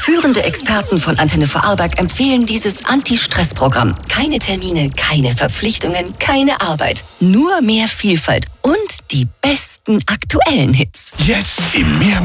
Führende Experten von Antenne Vorarlberg empfehlen dieses Anti-Stress-Programm. Keine Termine, keine Verpflichtungen, keine Arbeit. Nur mehr Vielfalt und die besten aktuellen Hits. Jetzt im Mehr